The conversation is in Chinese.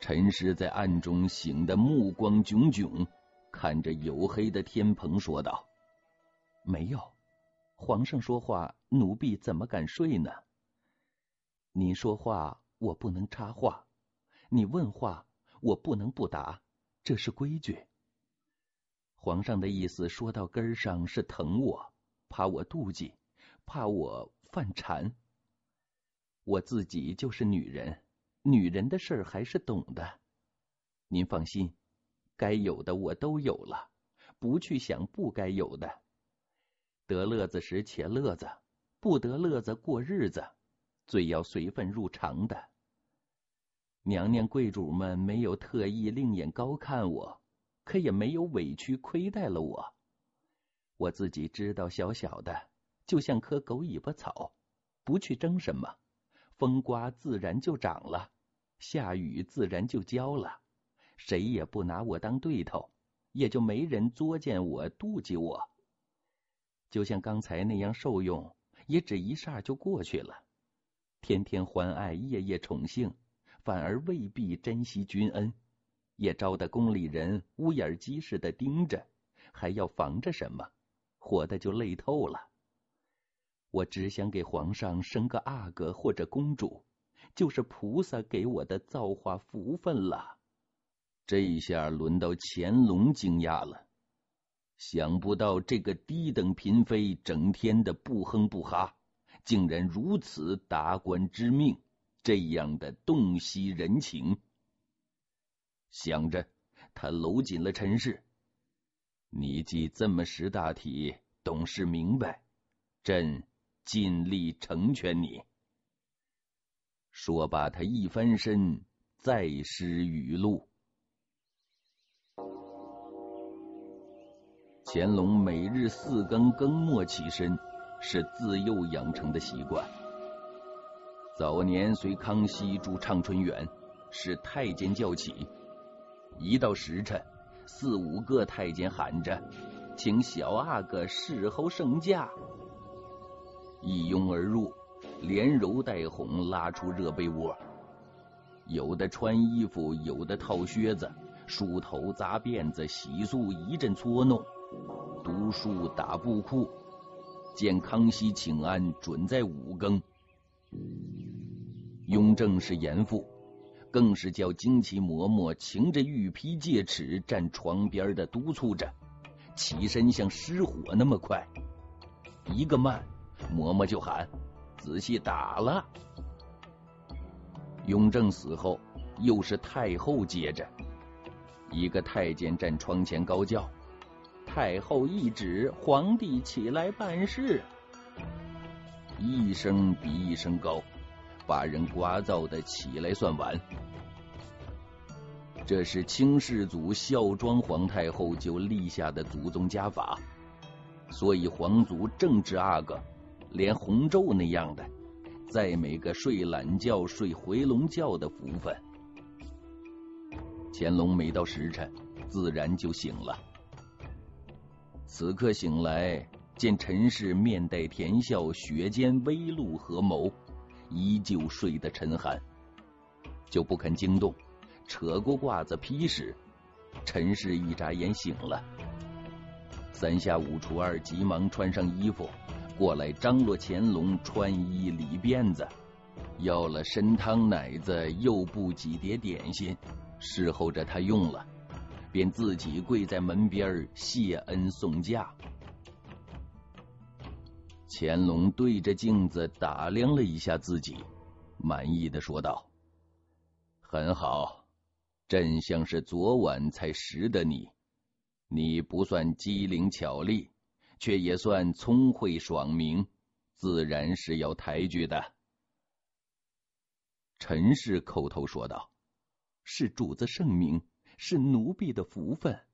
陈氏在暗中醒得目光炯炯，看着黝黑的天棚说道：没有，皇上说话，奴婢怎么敢睡呢？你说话我不能插话，你问话我不能不答，这是规矩。皇上的意思说到根上是疼我，怕我妒忌，怕我犯馋。我自己就是女人，女人的事还是懂的。您放心，该有的我都有了，不去想不该有的。得乐子时且乐子，不得乐子过日子，最要随分入常的。娘娘贵主们没有特意另眼高看我，可也没有委屈亏待了我。我自己知道小小的，就像棵狗尾巴草，不去争什么，风刮自然就长了，下雨自然就浇了，谁也不拿我当对头，也就没人作践我妒忌我。就像刚才那样受用，也只一霎就过去了。天天欢爱，夜夜宠幸，反而未必珍惜君恩，也招得宫里人乌眼鸡似的盯着，还要防着什么，活得就累透了。我只想给皇上生个阿哥或者公主，就是菩萨给我的造化福分了。这一下轮到乾隆惊讶了，想不到这个低等嫔妃整天的不哼不哈，竟然如此达官之命，这样的洞悉人情。想着，他搂紧了陈氏：你既这么识大体，懂事明白，朕尽力成全你。说罢，他一翻身，再施雨露。乾隆每日4更更末起身，是自幼养成的习惯。早年随康熙住畅春园，是太监叫起，一到时辰，4、5个太监喊着请小阿哥侍候圣驾。一拥而入，连揉带哄，拉出热被窝，有的穿衣服，有的套靴子，梳头扎辫子，洗漱一阵搓弄，读书打布裤。见康熙请安，准在5更。雍正是严父，更是叫惊奇嬷嬷擎着玉披戒尺站床边的督促着，起身像失火那么快，一个慢，嬷嬷就喊仔细打了。雍正死后，又是太后接着，一个太监站窗前高叫：太后懿旨，皇帝起来办事。一声比一声高，把人聒噪的起来算完。这是清世祖孝庄皇太后就立下的祖宗家法，所以皇族正值阿哥，连洪昼那样的，再没个睡懒觉睡回笼觉的福分。乾隆每到时辰，自然就醒了。此刻醒来，见陈氏面带甜笑，雪间微露合眸，依旧睡得沉酣，就不肯惊动，扯过褂子披使。陈氏一眨眼醒了，3下5除2，急忙穿上衣服过来，张罗乾隆穿衣理辫子，要了参汤奶子，又布几碟点心，侍候着他用了，便自己跪在门边谢恩送驾。乾隆对着镜子打量了一下自己，满意的说道：很好，朕像是昨晚才识得你，你不算机灵巧丽，却也算聪慧爽明，自然是要抬举的。陈氏叩头说道：是主子圣明，是奴婢的福分。